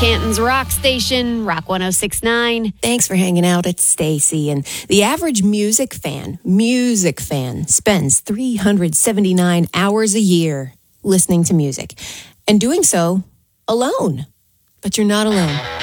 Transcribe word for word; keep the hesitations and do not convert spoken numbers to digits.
Canton's Rock Station, Rock one oh six point nine. Thanks for hanging out. It's Stacy. And the average music fan, music fan, spends three hundred seventy-nine hours a year listening to music and doing so alone. But you're not alone.